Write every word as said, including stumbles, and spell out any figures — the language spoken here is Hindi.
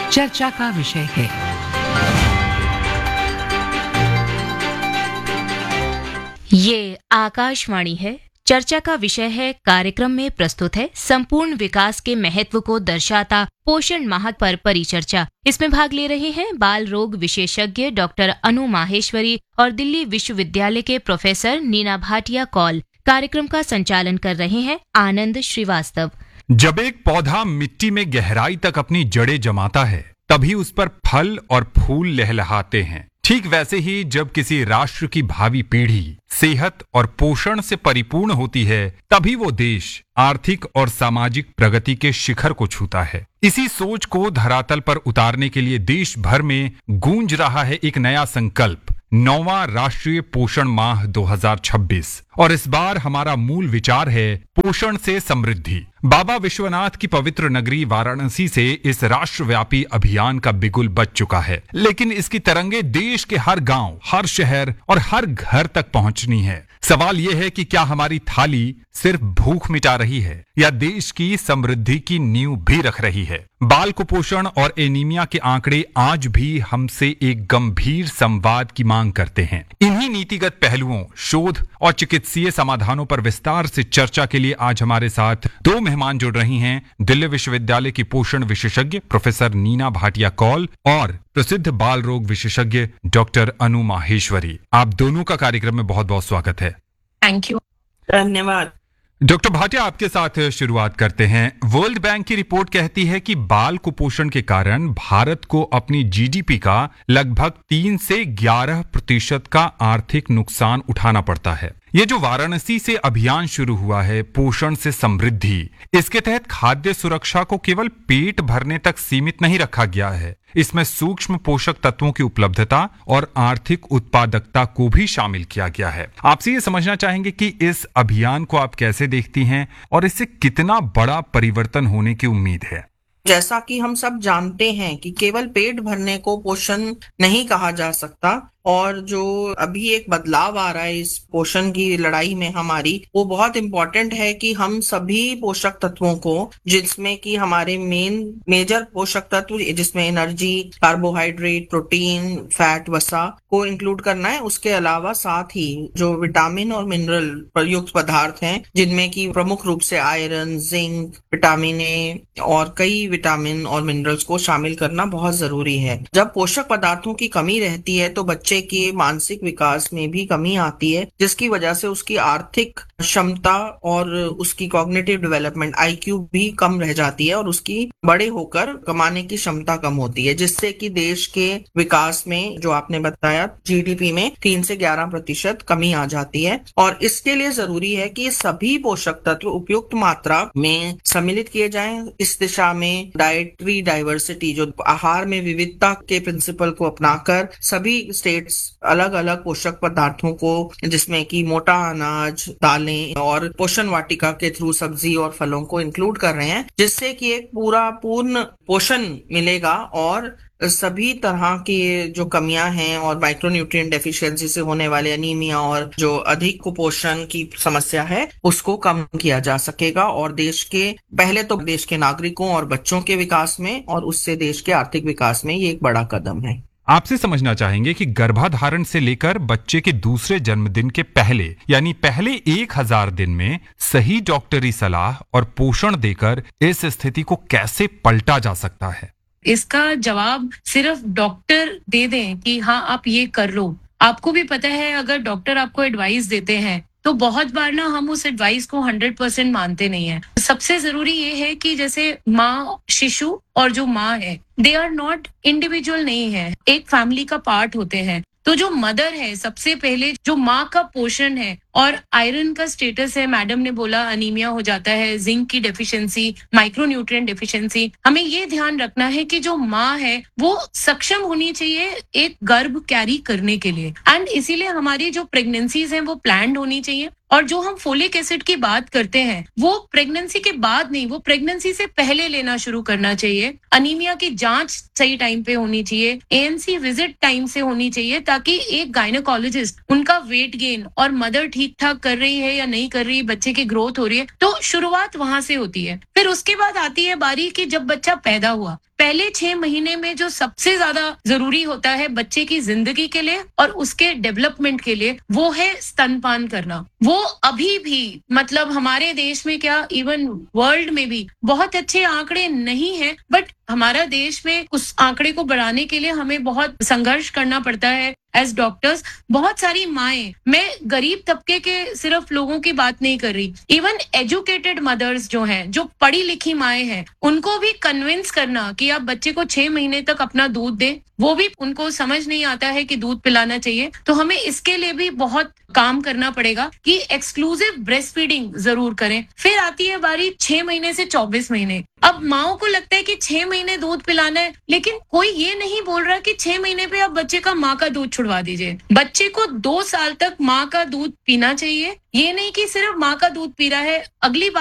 चर्चा का विषय है। ये आकाशवाणी है, चर्चा का विषय है। कार्यक्रम में प्रस्तुत है संपूर्ण विकास के महत्व को दर्शाता पोषण माह पर परिचर्चा। इसमें भाग ले रहे हैं बाल रोग विशेषज्ञ डॉक्टर अनु माहेश्वरी और दिल्ली विश्वविद्यालय के प्रोफेसर नीना भाटिया कौल। कार्यक्रम का संचालन कर रहे हैं आनंद श्रीवास्तव। जब एक पौधा मिट्टी में गहराई तक अपनी जड़ें जमाता है, तभी उस पर फल और फूल लहलहाते हैं। ठीक वैसे ही जब किसी राष्ट्र की भावी पीढ़ी सेहत और पोषण से परिपूर्ण होती है, तभी वो देश आर्थिक और सामाजिक प्रगति के शिखर को छूता है। इसी सोच को धरातल पर उतारने के लिए देश भर में गूंज रहा है एक नया संकल्प, नौवां राष्ट्रीय पोषण माह दो हज़ार छब्बीस। और इस बार हमारा मूल विचार है पोषण से समृद्धि। बाबा विश्वनाथ की पवित्र नगरी वाराणसी से इस राष्ट्रव्यापी अभियान का बिगुल बज चुका है, लेकिन इसकी तरंगे देश के हर गांव, हर शहर और हर घर तक पहुंचनी है। सवाल यह है कि क्या हमारी थाली सिर्फ भूख मिटा रही है या देश की समृद्धि की नींव भी रख रही है। बाल कुपोषण और एनीमिया के आंकड़े आज भी हमसे एक गंभीर संवाद की मांग करते हैं। इन्हीं नीतिगत पहलुओं, शोध और चिकित्सीय समाधानों पर विस्तार से चर्चा के लिए आज हमारे साथ दो मेहमान जुड़ रही हैं। दिल्ली विश्वविद्यालय की पोषण विशेषज्ञ प्रोफेसर नीना भाटिया कौल और प्रसिद्ध बाल रोग विशेषज्ञ डॉक्टर अनु माहेश्वरी। आप दोनों का कार्यक्रम में बहुत बहुत स्वागत है। Thank you. धन्यवाद। डॉक्टर भाटिया, आपके साथ शुरुआत करते हैं। वर्ल्ड बैंक की रिपोर्ट कहती है कि बाल कुपोषण के कारण भारत को अपनी जीडीपी का लगभग तीन से ग्यारह प्रतिशत का आर्थिक नुकसान उठाना पड़ता है। ये जो वाराणसी से अभियान शुरू हुआ है पोषण से समृद्धि, इसके तहत खाद्य सुरक्षा को केवल पेट भरने तक सीमित नहीं रखा गया है। इसमें सूक्ष्म पोषक तत्वों की उपलब्धता और आर्थिक उत्पादकता को भी शामिल किया गया है। आपसे ये समझना चाहेंगे कि इस अभियान को आप कैसे देखती हैं और इससे कितना बड़ा परिवर्तन होने की उम्मीद है। जैसा कि हम सब जानते हैं कि केवल पेट भरने को पोषण नहीं कहा जा सकता, और जो अभी एक बदलाव आ रहा है इस पोषण की लड़ाई में हमारी, वो बहुत इम्पोर्टेंट है कि हम सभी पोषक तत्वों को, जिसमें कि हमारे मेन मेजर पोषक तत्व जिसमें एनर्जी, कार्बोहाइड्रेट, प्रोटीन, फैट, वसा को इंक्लूड करना है। उसके अलावा साथ ही जो विटामिन और मिनरल प्रयुक्त पदार्थ हैं, जिनमें कि प्रमुख रूप से आयरन, जिंक, विटामिन ए और कई विटामिन और मिनरल्स को शामिल करना बहुत जरूरी है। जब पोषक पदार्थों की कमी रहती है तो बच्चे के मानसिक विकास में भी कमी आती है, जिसकी वजह से उसकी आर्थिक क्षमता और उसकी कॉग्निटिव डेवलपमेंट आईक्यू भी कम रह जाती है और उसकी बड़े होकर कमाने की क्षमता कम होती है, जिससे कि देश के विकास में, जो आपने बताया, जीडीपी में तीन से ग्यारह प्रतिशत कमी आ जाती है। और इसके लिए जरूरी है कि सभी पोषक तत्व उपयुक्त मात्रा में सम्मिलित किए जाएं। इस दिशा में डाइटरी डाइवर्सिटी, जो आहार में विविधता के प्रिंसिपल को अपनाकर सभी स्टेट अलग अलग पोषक पदार्थों को, जिसमें कि मोटा अनाज, दालें और पोषण वाटिका के थ्रू सब्जी और फलों को इंक्लूड कर रहे हैं, जिससे कि एक पूरा पूर्ण पोषण मिलेगा और सभी तरह की जो कमियां हैं और माइक्रोन्यूट्रिएंट डेफिशिएंसी से होने वाले एनीमिया और जो अधिक कुपोषण की समस्या है, उसको कम किया जा सकेगा। और देश के पहले तो देश के नागरिकों और बच्चों के विकास में और उससे देश के आर्थिक विकास में ये एक बड़ा कदम है। आपसे समझना चाहेंगे कि गर्भाधारण से लेकर बच्चे के दूसरे जन्मदिन के पहले, यानी पहले एक हजार दिन में सही डॉक्टरी सलाह और पोषण देकर इस स्थिति को कैसे पलटा जा सकता है। इसका जवाब सिर्फ डॉक्टर दे दें कि हाँ आप ये कर लो। आपको भी पता है, अगर डॉक्टर आपको एडवाइस देते हैं तो बहुत बार ना हम उस एडवाइस को हंड्रेड परसेंट मानते नहीं है। सबसे जरूरी ये है कि जैसे माँ, शिशु और जो माँ है, दे आर नॉट इंडिविजुअल नहीं है, एक फैमिली का पार्ट होते हैं। तो जो मदर है, सबसे पहले जो माँ का पोषण है और आयरन का स्टेटस है, मैडम ने बोला अनीमिया हो जाता है, जिंक की डेफिशिएंसी, माइक्रोन्यूट्रिएंट डेफिशिएंसी, हमें ये ध्यान रखना है कि जो माँ है वो सक्षम होनी चाहिए एक गर्भ कैरी करने के लिए। एंड इसीलिए हमारी जो प्रेगनेंसीज हैं वो प्लान्ड होनी चाहिए। और जो हम फोलिक एसिड की बात करते हैं वो प्रेगनेंसी के बाद नहीं, वो प्रेगनेंसी से पहले लेना शुरू करना चाहिए। अनीमिया की जांच सही टाइम पे होनी चाहिए, एएनसी विजिट टाइम से होनी चाहिए, ताकि एक गायनेकोलॉजिस्ट उनका वेट गेन और मदर ठीक ठाक कर रही है या नहीं कर रही, बच्चे की ग्रोथ हो रही है, तो शुरुआत वहां से होती है। फिर उसके बाद आती है बारी कि जब बच्चा पैदा हुआ पहले छह महीने में जो सबसे ज्यादा जरूरी होता है बच्चे की जिंदगी के लिए और उसके डेवलपमेंट के लिए, वो है स्तनपान करना। वो अभी भी मतलब हमारे देश में क्या इवन वर्ल्ड में भी बहुत अच्छे आंकड़े नहीं है, बट हमारा देश में उस आंकड़े को बढ़ाने के लिए हमें बहुत संघर्ष करना पड़ता है एज डॉक्टर्स। बहुत सारी माएं, मैं गरीब तबके के सिर्फ लोगों की बात नहीं कर रही, इवन एजुकेटेड मदर्स जो हैं, जो पढ़ी लिखी माएं हैं, उनको भी कन्विंस करना कि आप बच्चे को छह महीने तक अपना दूध दें, वो भी उनको समझ नहीं आता है कि दूध पिलाना चाहिए। तो हमें इसके लिए भी बहुत काम करना पड़ेगा कि एक्सक्लूसिव ब्रेस्ट फीडिंग जरूर करें। फिर आती है बारी छह महीने से चौबीस महीने। अब माओ को लगता है कि छह महीने दूध पिलाना है, लेकिन कोई ये नहीं बोल रहा कि छह महीने पे आप बच्चे का माँ का दूध छुड़वा दीजिए। बच्चे को दो साल तक माँ का दूध पीना चाहिए। ये नहीं कि सिर्फ माँ का दूध पी रहा है, अगली बार